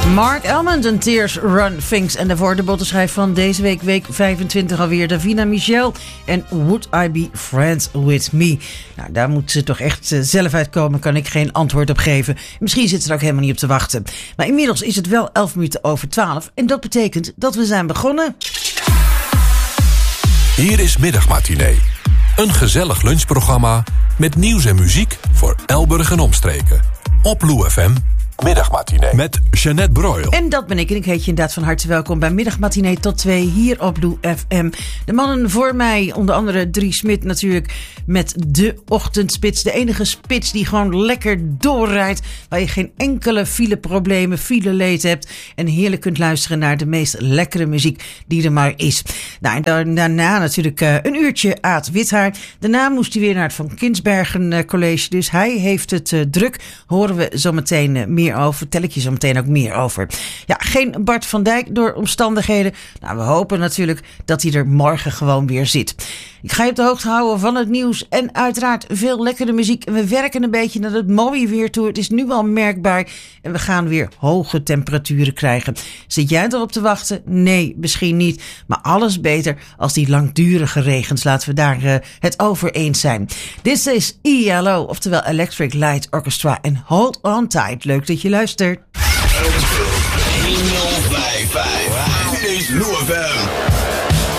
Mark Almond en Tears Run Things. En daarvoor de bottenschijf van deze week, week 25 alweer. Davina Michel en Would I Be Friends With Me. Nou, daar moet ze toch echt zelf uitkomen. Kan ik geen antwoord op geven. Misschien zit ze er ook helemaal niet op te wachten. Maar inmiddels is het wel 11 minuten over 12. En dat betekent dat we zijn begonnen. Hier is Middagmatinee. Een gezellig lunchprogramma met nieuws en muziek voor Elburg en omstreken. Op Lou FM. Middagmatinee met Jeanette Broil. En dat ben ik. En ik heet je inderdaad van harte welkom bij Middagmatinee tot 2 hier op Lou FM. De mannen voor mij, onder andere Dries Smit natuurlijk met de ochtendspits. De enige spits die gewoon lekker doorrijdt. Waar je geen enkele fileproblemen, fileleed hebt. En heerlijk kunt luisteren naar de meest lekkere muziek die er maar is. Nou, en daarna natuurlijk een uurtje Aad Withaar. Daarna moest hij weer naar het Van Kinsbergen College. Dus hij heeft het druk. Horen we zometeen meer over. Vertel ik je zo meteen ook meer over. Ja, geen Bart van Dijk door omstandigheden. Nou, we hopen natuurlijk dat hij er morgen gewoon weer zit. Ik ga je op de hoogte houden van het nieuws en uiteraard veel lekkere muziek. En we werken een beetje naar het mooie weer toe. Het is nu al merkbaar en we gaan weer hoge temperaturen krijgen. Zit jij erop te wachten? Nee, misschien niet. Maar alles beter als die langdurige regens. Laten we daar het over eens zijn. Dit is ELO, oftewel Electric Light Orchestra en Hold On Tight. Leuk dat je luistert. 1055. Dit is Lou FM.